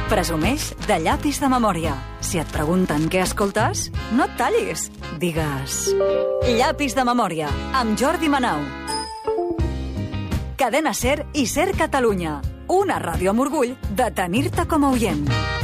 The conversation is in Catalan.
Presumeix de llapis de memòria. Si et pregunten què escoltes, no et tallis. Digues... Llapis de memòria, amb Jordi Manau. Cadena SER i SER Catalunya. Una ràdio amb orgull de tenir-te com a oient.